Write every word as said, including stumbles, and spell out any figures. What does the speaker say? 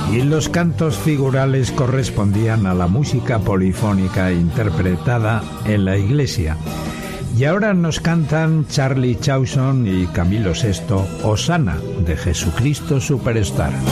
y los cantos figurales correspondían a la música polifónica interpretada en la iglesia. Y ahora nos cantan Charlie Chausson y Camilo sexto, Hosana, de Jesucristo Superstar.